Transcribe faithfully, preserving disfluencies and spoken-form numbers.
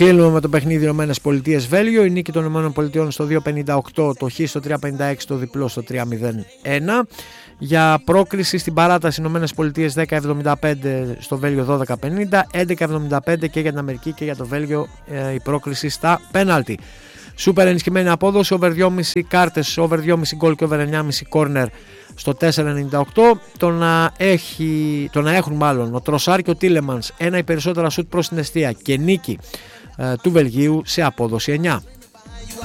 Κλείνουμε με το παιχνίδι ΗΠΑ-Βέλγιο. Η νίκη των ΗΠΑ στο δύο πενήντα οκτώ, το Χ στο τρία πενήντα έξι, το διπλό στο τρία μηδέν ένα. Για πρόκριση στην παράταση ΗΠΑ δέκα εβδομήντα πέντε, στο Βέλγιο δώδεκα πενήντα, έντεκα εβδομήντα πέντε και για την Αμερική και για το Βέλγιο ε, η πρόκριση στα πέναλτι. Σούπερ ενισχυμένη απόδοση, over δυόμισι κάρτες, over δυόμισι γκολ και over εννιά κόμμα πέντε κόρνερ στο τέσσερα ενενήντα οκτώ. Το να, έχει, το να έχουν μάλλον ο Τροσάρ και ο Τίλεμανς ένα ή περισσότερα σουτ προς την εστία και νίκη ε, του Βελγίου σε απόδοση εννιά.